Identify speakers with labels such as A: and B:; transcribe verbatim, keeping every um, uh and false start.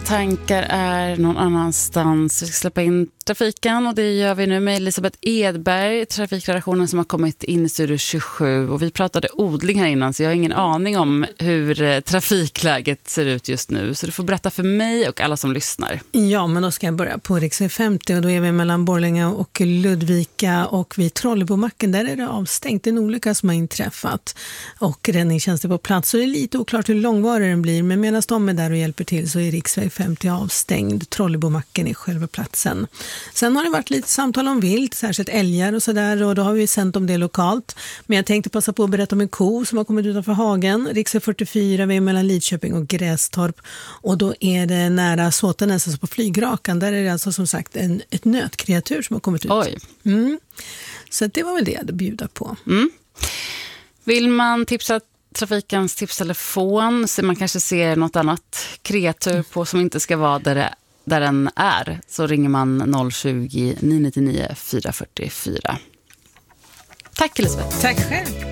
A: tankar är någon annanstans. Vi ska släppa in trafiken och det gör vi nu med Elisabeth Edberg, trafikredaktionen som har kommit in i Studio tjugosju. Och vi pratade odling här innan så jag har ingen aning om hur trafikläget ser ut just nu. Så du får berätta för mig och alla som lyssnar.
B: Ja, men då ska jag börja på riksväg femtio och då är vi mellan Borlänge och Ludvika och vid Trollebomacken. Där är det avstängt, en olycka som har inträffat och räddningstjänst är på plats. Så det är lite oklart hur långvarig den blir, men medan de är där och hjälper till så är riksväg femtio avstängd. Trollebomacken är själva platsen. Sen har det varit lite samtal om vilt, särskilt älgar och sådär, och då har vi sänt om det lokalt. Men jag tänkte passa på att berätta om en ko som har kommit utanför hagen. Riksväg fyrtiofyra, vi är mellan Lidköping och Grästorp. Och då är det nära Såtenäs, alltså på flygrakan. Där är det alltså som sagt en, ett nötkreatur som har kommit ut.
A: Oj.
B: Mm. Så det var väl det jag hade bjuda på.
A: Mm. Vill man tipsa trafikens tipstelefon så man kanske ser något annat kreatur på som inte ska vara där, det, där den är, så ringer man noll tjugo, nio nio nio, fyra fyra fyra. Tack Elisabeth.
B: Tack själv.